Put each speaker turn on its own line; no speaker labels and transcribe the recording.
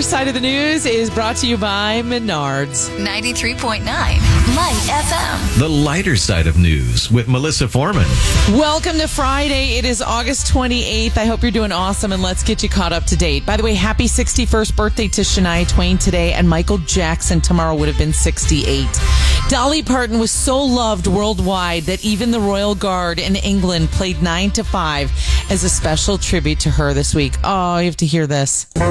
Side of the News is brought to you by Menards.
93.9 Light FM.
The lighter side of news with Melissa Foreman.
Welcome to Friday. It is August 28th. I hope you're doing awesome, and let's get you caught up to date. By the way, happy 61st birthday to Shania Twain today, and Michael Jackson tomorrow would have been 68. Dolly Parton was so loved worldwide that even the Royal Guard in England played 9 to 5 as a special tribute to her this week. Oh, you have to hear this.